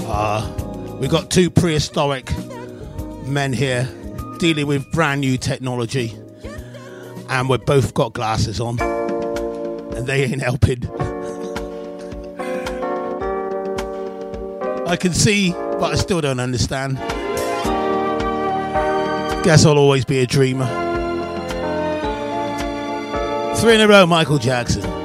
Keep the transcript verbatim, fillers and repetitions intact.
We've got two prehistoric men here dealing with brand new technology, and we've both got glasses on, and they ain't helping. I can see, but I still don't understand. Guess I'll always be a dreamer. Three in a row, Michael Jackson.